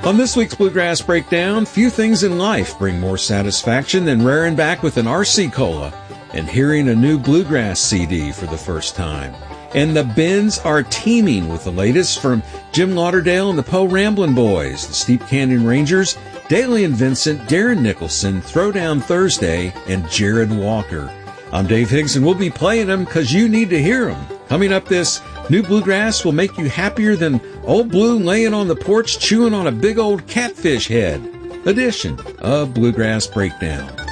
On this week's Bluegrass Breakdown, few things in life bring more satisfaction than raring back with an RC Cola and hearing a new Bluegrass CD for the first time. And the Bends are teeming with the latest from Jim Lauderdale and the Poe Ramblin' Boys, the Steep Canyon Rangers, Daly and Vincent, Darren Nicholson, Throwdown Thursday, and Jared Walker. I'm Dave Higgs, and we'll be playing them because you need to hear them. Coming up, this new bluegrass will make you happier than Old Blue laying on the porch chewing on a big old catfish head. Edition of Bluegrass Breakdown.